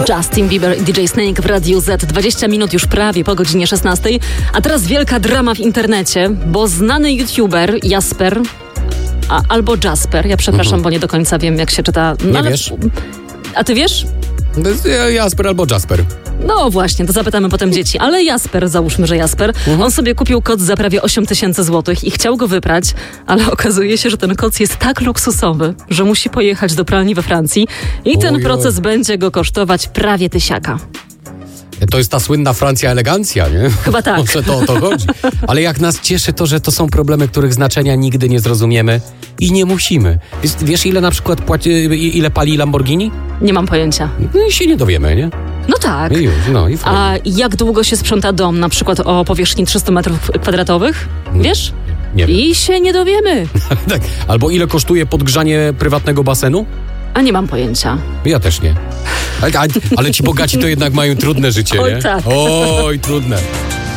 Justin Bieber i DJ Snake w Radiu Z. 20 minut już prawie po godzinie 16. A teraz wielka drama w internecie, bo znany youtuber Jasper, albo Jasper, ja przepraszam, bo nie do końca wiem, jak się czyta. No, nie wiesz? A ty wiesz? To jest Jasper albo Jasper. No właśnie, to zapytamy potem dzieci. Ale Jasper, załóżmy, że Jasper, on sobie kupił koc za prawie 8 000 złotych i chciał go wyprać, ale okazuje się, że ten koc jest tak luksusowy, że musi pojechać do pralni we Francji i ten proces będzie go kosztować prawie 1000. To jest ta słynna Francja elegancja, nie? Chyba tak. Może to o to chodzi. Ale jak nas cieszy to, że to są problemy, których znaczenia nigdy nie zrozumiemy i nie musimy. Wiesz, ile na przykład ile pali Lamborghini? Nie mam pojęcia. No i się nie dowiemy, nie? No tak. I już, no i fajnie. A jak długo się sprząta dom, na przykład o powierzchni 300 metrów kwadratowych? Wiesz? Nie wiem. I się nie dowiemy. Tak. Albo ile kosztuje podgrzanie prywatnego basenu? A nie mam pojęcia. Ja też nie. Ale ci bogaci to jednak mają trudne życie, nie? Oj tak. Oj, trudne.